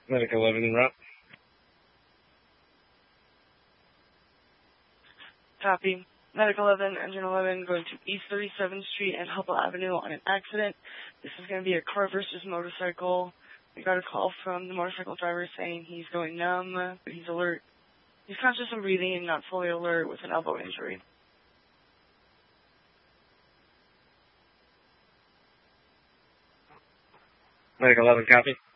Medic 11 en route. Copy. Medic 11, Engine 11, going to East 37th Street and Hubble Avenue on an accident. This is going to be a car versus motorcycle. We got a call from the motorcycle driver saying he's going numb, but he's alert. He's conscious and breathing and not fully alert with an elbow injury. Medic 11, copy.